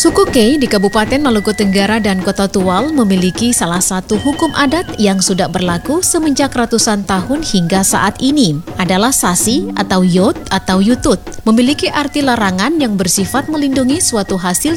Suku Kei di Kabupaten Maluku Tenggara dan Kota Tual memiliki salah satu hukum adat yang sudah berlaku semenjak ratusan tahun hingga saat ini. Adalah sasi atau yot atau yutut. Memiliki arti larangan yang bersifat melindungi suatu hasil